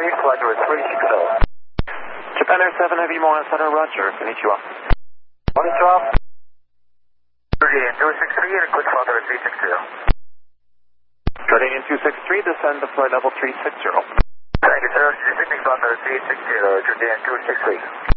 flight level 360. Japan Air 7 Heavy Moana Center, Roger. Konnichiwa. Konnichiwa. Jordanian 263, request flight level 360. Jordanian 263, descend to flight level 360. Thank you, sir. Descending flight level 360, Jordanian 263.